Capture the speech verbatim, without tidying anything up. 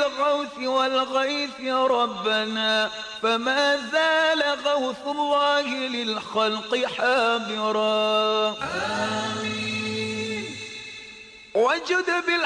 الغوث والغيث ربنا، فما زال غوث الله للخلق حابرا. آمين. وجد